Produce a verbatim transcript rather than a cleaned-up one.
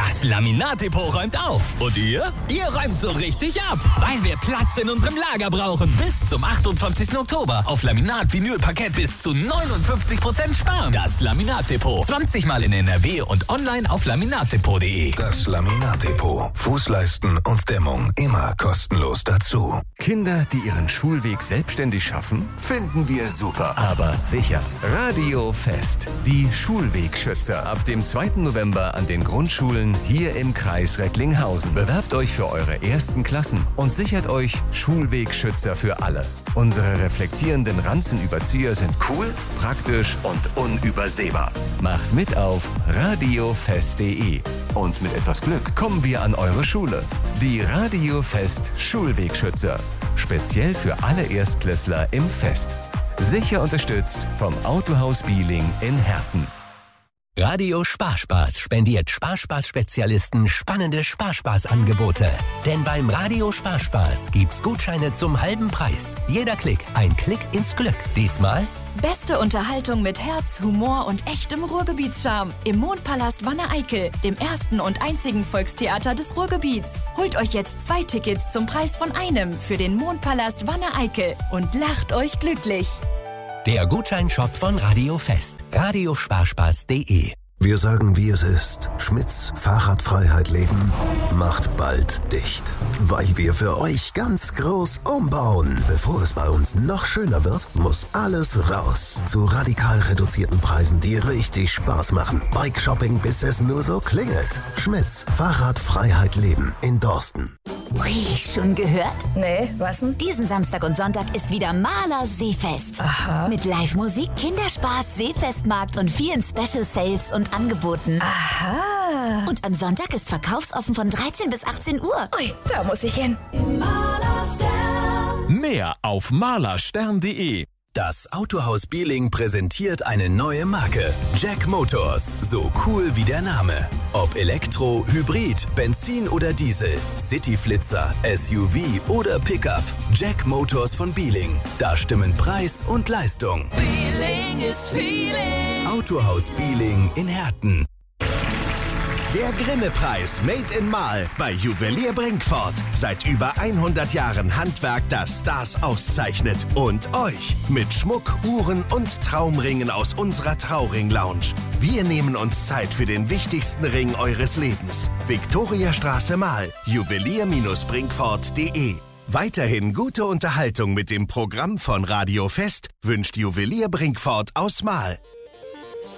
Das Laminat-Depot räumt auf. Und ihr? Ihr räumt so richtig ab. Weil wir Platz in unserem Lager brauchen. Bis zum achtundzwanzigsten Oktober. Auf Laminat, Vinyl, Parkett bis zu neunundfünfzig Prozent sparen. Das Laminat-Depot. zwanzig Mal in N R W und online auf laminatdepot punkt de. Das Laminat-Depot. Fußleisten und Dämmung immer kostenlos dazu. Kinder, die ihren Schulweg selbstständig schaffen, finden wir super. Aber sicher. Radio Fest. Die Schulwegschützer. Ab dem zweiten November an den Grundschulen hier im Kreis Recklinghausen. Bewerbt euch für eure ersten Klassen und sichert euch Schulwegschützer für alle. Unsere reflektierenden Ranzenüberzieher sind cool, praktisch und unübersehbar. Macht mit auf radiofest punkt de. Und mit etwas Glück kommen wir an eure Schule. Die Radio Fest Schulwegschützer. Speziell für alle Erstklässler im Fest. Sicher unterstützt vom Autohaus Bieling in Herten. Radio Sparspaß spendiert Sparspaß-Spezialisten spannende Sparspaß-Angebote. Denn beim Radio Sparspaß gibt's Gutscheine zum halben Preis. Jeder Klick, ein Klick ins Glück. Diesmal beste Unterhaltung mit Herz, Humor und echtem Ruhrgebietscharme im Mondpalast Wanne-Eickel, dem ersten und einzigen Volkstheater des Ruhrgebiets. Holt euch jetzt zwei Tickets zum Preis von einem für den Mondpalast Wanne-Eickel und lacht euch glücklich. Der Gutscheinshop von Radio Fest. radiosparspaß punkt de. Wir sagen, wie es ist. Schmitz Fahrradfreiheit Leben macht bald dicht. Weil wir für euch ganz groß umbauen. Bevor es bei uns noch schöner wird, muss alles raus. Zu radikal reduzierten Preisen, die richtig Spaß machen. Bike-Shopping, bis es nur so klingelt. Schmitz Fahrradfreiheit Leben in Dorsten. Ui, schon gehört? Nee, was denn? Diesen Samstag und Sonntag ist wieder Maler Seefest. Aha. Mit Live-Musik, Kinderspaß, Seefestmarkt und vielen Special Sales und Angeboten. Aha. Und am Sonntag ist verkaufsoffen von dreizehn bis achtzehn Uhr. Ui, da muss ich hin. Mehr auf malerstern punkt de. Das Autohaus Bieling präsentiert eine neue Marke. Jack Motors. So cool wie der Name. Ob Elektro, Hybrid, Benzin oder Diesel, Cityflitzer, S U V oder Pickup. Jack Motors von Bieling. Da stimmen Preis und Leistung. Bieling ist Feeling. Autohaus Bieling in Herten. Der Grimme-Preis Made in Mahl bei Juwelier Brinkfort. Seit über hundert Jahren Handwerk, das Stars auszeichnet. Und euch mit Schmuck, Uhren und Traumringen aus unserer Trauring-Lounge. Wir nehmen uns Zeit für den wichtigsten Ring eures Lebens. Viktoriastraße Mahl, juwelier Bindestrich brinkfort punkt de. Weiterhin gute Unterhaltung mit dem Programm von Radio Fest wünscht Juwelier Brinkfort aus Mahl.